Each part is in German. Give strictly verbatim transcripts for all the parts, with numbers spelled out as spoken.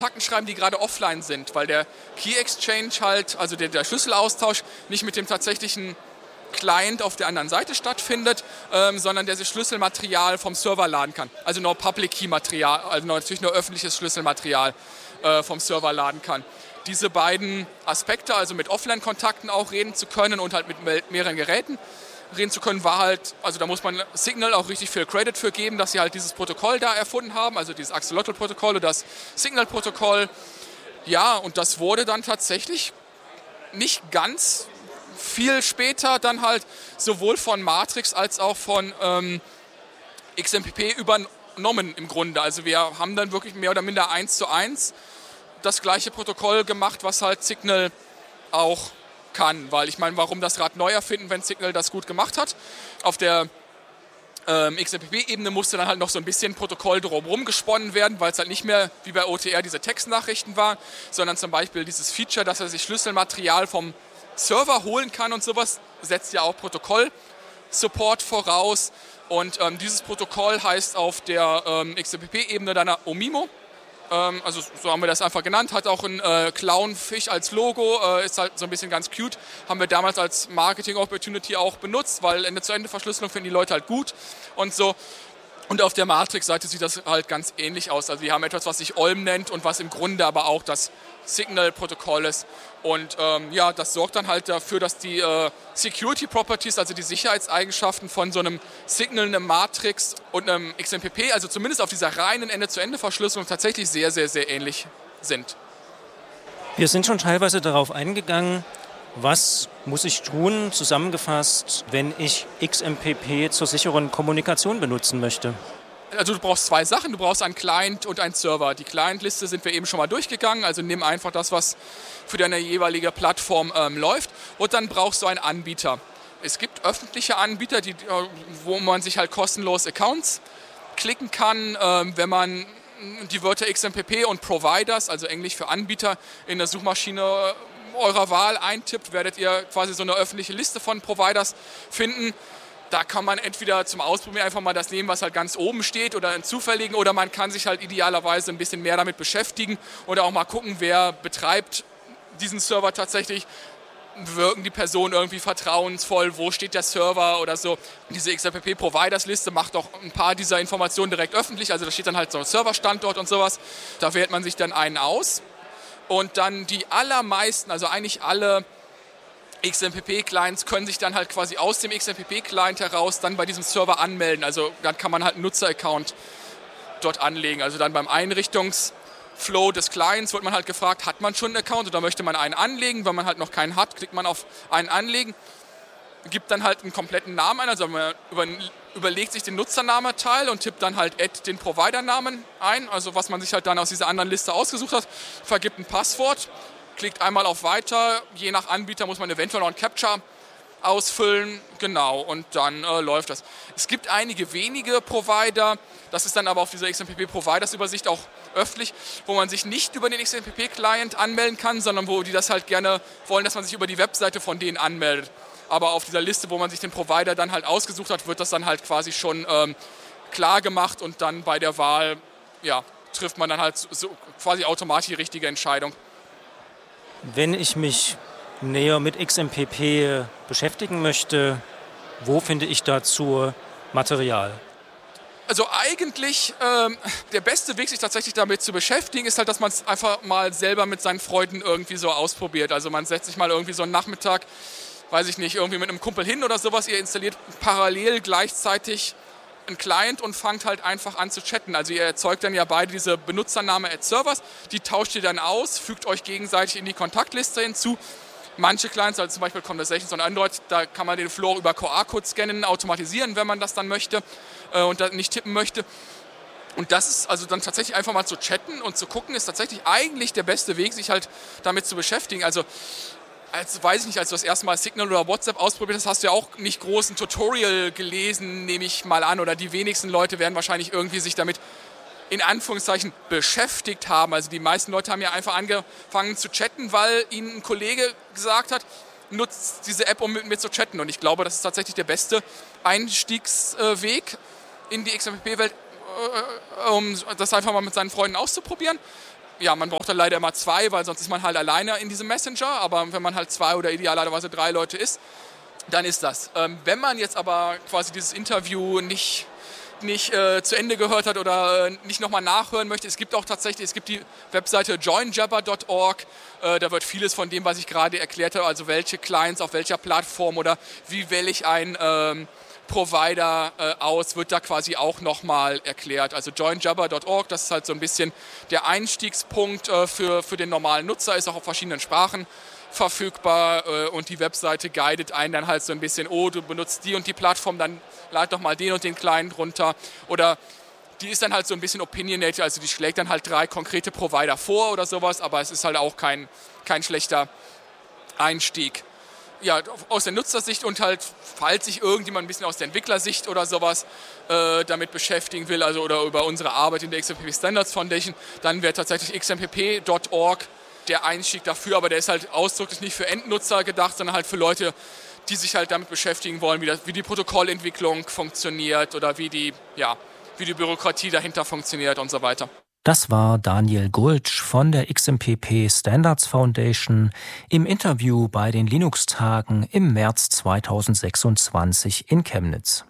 Kontakten schreiben, die gerade offline sind, weil der Key Exchange halt, also der, der Schlüsselaustausch, nicht mit dem tatsächlichen Client auf der anderen Seite stattfindet, ähm, sondern der sich Schlüsselmaterial vom Server laden kann. Also nur Public Key Material, also natürlich nur öffentliches Schlüsselmaterial äh, vom Server laden kann. Diese beiden Aspekte, also mit Offline-Kontakten auch reden zu können und halt mit mehreren Geräten reden zu können, war halt, also da muss man Signal auch richtig viel Credit für geben, dass sie halt dieses Protokoll da erfunden haben, also dieses Axolotl-Protokoll oder das Signal-Protokoll. Ja, und das wurde dann tatsächlich nicht ganz viel später dann halt sowohl von Matrix als auch von ähm, X M P P übernommen im Grunde. Also wir haben dann wirklich mehr oder minder eins zu eins das gleiche Protokoll gemacht, was halt Signal auch kann. Weil ich meine, warum das Rad neu erfinden, wenn Signal das gut gemacht hat? Auf der ähm, X M P P-Ebene musste dann halt noch so ein bisschen Protokoll drumherum gesponnen werden, weil es halt nicht mehr wie bei O T R diese Textnachrichten waren, sondern zum Beispiel dieses Feature, dass er sich Schlüsselmaterial vom Server holen kann und sowas, setzt ja auch Protokoll-Support voraus. Und ähm, dieses Protokoll heißt auf der ähm, X M P P-Ebene dann Omimo. Ähm, also so haben wir das einfach genannt. Hat auch ein äh, Clownfisch als Logo, äh, ist halt so ein bisschen ganz cute. Haben wir damals als Marketing-Opportunity auch benutzt, weil Ende-zu-Ende-Verschlüsselung finden die Leute halt gut und so. Und auf der Matrix-Seite sieht das halt ganz ähnlich aus. Also wir haben etwas, was sich O L M nennt und was im Grunde aber auch das Signal-Protokoll ist. Und ähm, ja, das sorgt dann halt dafür, dass die äh, Security Properties, also die Sicherheitseigenschaften von so einem Signal, einem Matrix und einem X M P P, also zumindest auf dieser reinen Ende-zu-Ende-Verschlüsselung tatsächlich sehr, sehr, sehr ähnlich sind. Wir sind schon teilweise darauf eingegangen, was muss ich tun, zusammengefasst, wenn ich X M P P zur sicheren Kommunikation benutzen möchte? Also du brauchst zwei Sachen, du brauchst einen Client und einen Server. Die Client-Liste sind wir eben schon mal durchgegangen, also nimm einfach das, was für deine jeweilige Plattform ähm, läuft, und dann brauchst du einen Anbieter. Es gibt öffentliche Anbieter, die, wo man sich halt kostenlos Accounts klicken kann, ähm, wenn man die Wörter X M P P und Providers, also Englisch für Anbieter, in der Suchmaschine eurer Wahl eintippt, werdet ihr quasi so eine öffentliche Liste von Providers finden. Da kann man entweder zum Ausprobieren einfach mal das nehmen, was halt ganz oben steht, oder einen zufälligen, oder man kann sich halt idealerweise ein bisschen mehr damit beschäftigen oder auch mal gucken, wer betreibt diesen Server tatsächlich. Wirken die Personen irgendwie vertrauensvoll, wo steht der Server oder so. Diese X M P P-Providers-Liste macht auch ein paar dieser Informationen direkt öffentlich, also da steht dann halt so ein Serverstandort und sowas. Da wählt man sich dann einen aus und dann die allermeisten, also eigentlich alle X M P P-Clients können sich dann halt quasi aus dem X M P P-Client heraus dann bei diesem Server anmelden. Also dann kann man halt einen Nutzer-Account dort anlegen. Also dann beim Einrichtungsflow des Clients wird man halt gefragt, hat man schon einen Account oder möchte man einen anlegen? Wenn man halt noch keinen hat, klickt man auf einen anlegen, gibt dann halt einen kompletten Namen ein. Also man über, überlegt sich den Nutzernameteil und tippt dann halt Add den Providernamen ein, also was man sich halt dann aus dieser anderen Liste ausgesucht hat, vergibt ein Passwort, klickt einmal auf Weiter, je nach Anbieter muss man eventuell noch ein Captcha ausfüllen, genau, und dann äh, läuft das. Es gibt einige wenige Provider, das ist dann aber auf dieser X M P P-Providers-Übersicht auch öffentlich, wo man sich nicht über den X M P P-Client anmelden kann, sondern wo die das halt gerne wollen, dass man sich über die Webseite von denen anmeldet. Aber auf dieser Liste, wo man sich den Provider dann halt ausgesucht hat, wird das dann halt quasi schon ähm, klar gemacht und dann bei der Wahl, ja, trifft man dann halt so quasi automatisch die richtige Entscheidung. Wenn ich mich näher mit X M P P beschäftigen möchte, wo finde ich dazu Material? Also eigentlich ähm, der beste Weg, sich tatsächlich damit zu beschäftigen, ist halt, dass man es einfach mal selber mit seinen Freunden irgendwie so ausprobiert. Also man setzt sich mal irgendwie so einen Nachmittag, weiß ich nicht, irgendwie mit einem Kumpel hin oder sowas, ihr installiert parallel gleichzeitig einen Client und fangt halt einfach an zu chatten. Also ihr erzeugt dann ja beide diese Benutzername at Servers, die tauscht ihr dann aus, fügt euch gegenseitig in die Kontaktliste hinzu. Manche Clients, also zum Beispiel Conversations on Android, da kann man den Flow über Q R-Code scannen, automatisieren, wenn man das dann möchte äh, und das nicht tippen möchte. Und das ist also dann tatsächlich einfach mal zu chatten und zu gucken, ist tatsächlich eigentlich der beste Weg, sich halt damit zu beschäftigen. Also als, weiß ich nicht, als du das erste Mal Signal oder WhatsApp ausprobiert hast, hast du ja auch nicht groß ein Tutorial gelesen, nehme ich mal an. Oder die wenigsten Leute werden wahrscheinlich irgendwie sich damit in Anführungszeichen beschäftigt haben. Also die meisten Leute haben ja einfach angefangen zu chatten, weil ihnen ein Kollege gesagt hat, nutzt diese App, um mit mir zu chatten. Und ich glaube, das ist tatsächlich der beste Einstiegsweg in die X M P P-Welt, um das einfach mal mit seinen Freunden auszuprobieren. ja, man braucht dann leider immer zwei, weil sonst ist man halt alleine in diesem Messenger. Aber wenn man halt zwei oder idealerweise drei Leute ist, dann ist das. Ähm, wenn man jetzt aber quasi dieses Interview nicht, nicht äh, zu Ende gehört hat oder äh, nicht nochmal nachhören möchte, es gibt auch tatsächlich, es gibt die Webseite join jabber punkt org. Äh, da wird vieles von dem, was ich gerade erklärt habe, also welche Clients auf welcher Plattform oder wie wähle ich einen ähm, Provider äh, aus, wird da quasi auch nochmal erklärt. Also join jabber punkt org, das ist halt so ein bisschen der Einstiegspunkt äh, für, für den normalen Nutzer, ist auch auf verschiedenen Sprachen verfügbar äh, und die Webseite guidet einen dann halt so ein bisschen, oh, du benutzt die und die Plattform, dann lad doch mal den und den Client runter. Oder die ist dann halt so ein bisschen opinionated, also die schlägt dann halt drei konkrete Provider vor oder sowas, aber es ist halt auch kein, kein schlechter Einstieg. Ja, aus der Nutzersicht und halt, falls sich irgendjemand ein bisschen aus der Entwicklersicht oder sowas äh, damit beschäftigen will, also oder über unsere Arbeit in der X M P P Standards Foundation, dann wäre tatsächlich x m p p punkt org der Einstieg dafür, aber der ist halt ausdrücklich nicht für Endnutzer gedacht, sondern halt für Leute, die sich halt damit beschäftigen wollen, wie, das, wie die Protokollentwicklung funktioniert oder wie die, ja, wie die Bürokratie dahinter funktioniert und so weiter. Das war Daniel Gultsch von der X M P P Standards Foundation im Interview bei den Linux-Tagen im März zweitausendsechsundzwanzig in Chemnitz.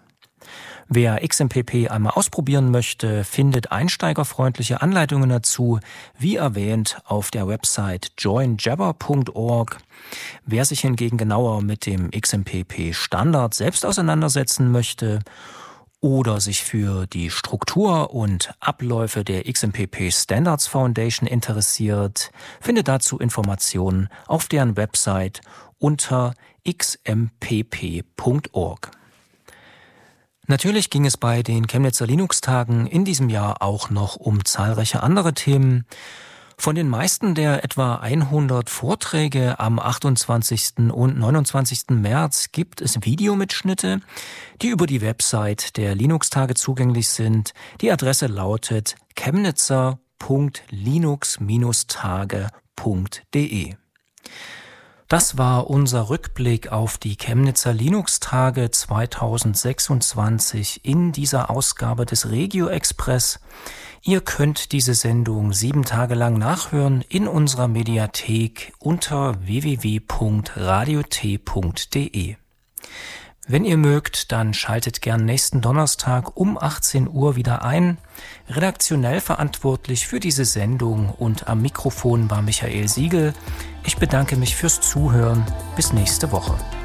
Wer X M P P einmal ausprobieren möchte, findet einsteigerfreundliche Anleitungen dazu, wie erwähnt, auf der Website join jabber punkt org. Wer sich hingegen genauer mit dem X M P P-Standard selbst auseinandersetzen möchte oder sich für die Struktur und Abläufe der X M P P Standards Foundation interessiert, findet dazu Informationen auf deren Website unter x m p p punkt org. Natürlich ging es bei den Chemnitzer Linux-Tagen in diesem Jahr auch noch um zahlreiche andere Themen. Von den meisten der etwa hundert Vorträge am achtundzwanzigsten und neunundzwanzigsten März gibt es Videomitschnitte, die über die Website der Linux-Tage zugänglich sind. Die Adresse lautet chemnitzer punkt linux tage punkt de. Das war unser Rückblick auf die Chemnitzer Linux-Tage zweitausendsechsundzwanzig in dieser Ausgabe des Regio Express. Ihr könnt diese Sendung sieben Tage lang nachhören in unserer Mediathek unter w w w punkt radio t punkt de. Wenn ihr mögt, dann schaltet gern nächsten Donnerstag um achtzehn Uhr wieder ein. Redaktionell verantwortlich für diese Sendung und am Mikrofon war Michael Siegel. Ich bedanke mich fürs Zuhören. Bis nächste Woche.